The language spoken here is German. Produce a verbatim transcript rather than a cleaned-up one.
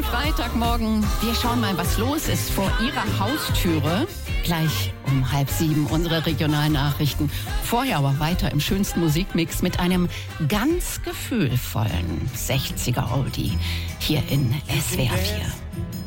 Freitagmorgen. Wir schauen mal, was los ist vor Ihrer Haustüre. Gleich um halb sieben unsere Regionalnachrichten. Vorher aber weiter im schönsten Musikmix mit einem ganz gefühlvollen sechziger Oldie hier in S W R vier.